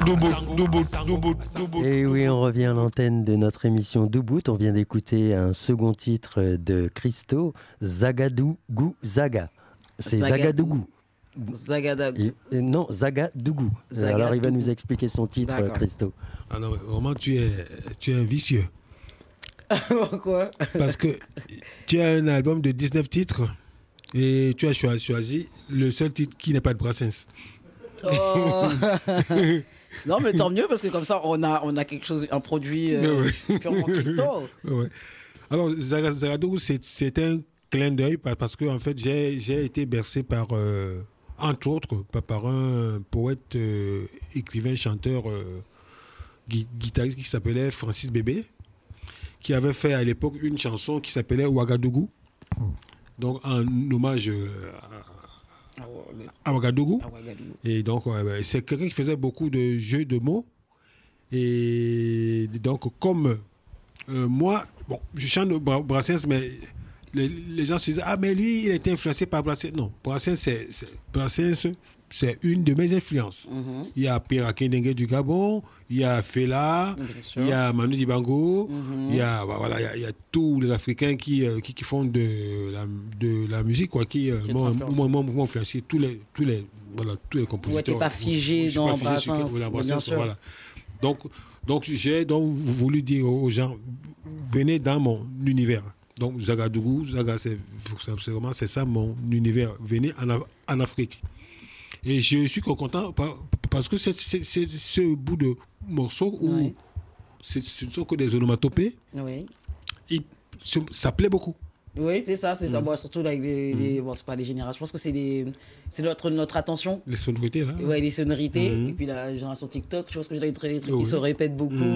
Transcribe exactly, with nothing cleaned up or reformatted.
Et oui, on revient à l'antenne de notre émission Doubout. On vient d'écouter un second titre de Christo, Zagadougou Zaga. C'est Zagadougou. Zagadougou. Et, non, Zagadougou. Zagadougou. Alors il va nous expliquer son titre, D'accord. Christo. Alors vraiment, tu es, tu es un vicieux. Pourquoi? Parce que tu as un album de dix-neuf titres et tu as cho- choisi le seul titre qui n'est pas de Brassens. Oh. Non, mais tant mieux parce que comme ça, on a, on a quelque chose, un produit euh, Ouais. purement Christo. Ouais. Alors, Zaga- Zagadougou, c'est, c'est un clin d'œil par- parce que en fait, j'ai, j'ai été bercé par, euh, entre autres, par, par un poète, euh, écrivain, chanteur, euh, gui- guitariste qui s'appelait Francis Bébé, qui avait fait à l'époque une chanson qui s'appelait Ouagadougou. Donc, en hommage euh, à, à Ouagadougou. Ah, Ouagadougou. Et donc, ouais, ouais, c'est quelqu'un qui faisait beaucoup de jeux de mots. Et donc, comme euh, moi, bon, je chante Bra- Brassens, mais les, les gens se disent, ah, mais lui, il a été influencé par Brassens. Non, Brassens, c'est, c'est, Brassens, c'est une de mes influences. Mhm. Il y a Pierre Akindengue du Gabon, il y a Fela, Bien sûr. il y a Manu Dibango, Mhm. il y a, bah, voilà, il y a, il y a tous les Africains qui, euh, qui, qui font de la, de la musique, quoi, qui euh, Qui m'ont, t'influencent. m'ont, m'ont- m'ont influencé, tous les, tous les, voilà, tous les compositeurs. Ouais, t'es pas figé Je suis dans pas figé sur- Brassens, voilà, bien Brassens, sûr. voilà. Donc, donc, j'ai donc voulu dire aux gens, venez dans mon univers. Donc, Zagadougou, Zaga, c'est, c'est vraiment c'est ça mon univers. Venez en, Af- en Afrique. Et je suis content par- parce que c'est, c'est, c'est ce bout de morceau où Ouais. c'est, ce ne sont que des onomatopées. Oui. Et ce- ça plaît beaucoup. Oui, c'est ça, c'est ça. Mm. Bon, surtout là, avec les, les- bon, c'est pas les générations. Je pense que c'est les, c'est notre, notre attention. Les sonorités, là. Ouais, les sonorités. Mhm. Et puis la génération TikTok, je pense que j'ai des trucs, des trucs Oui. qui se répètent beaucoup. Mhm.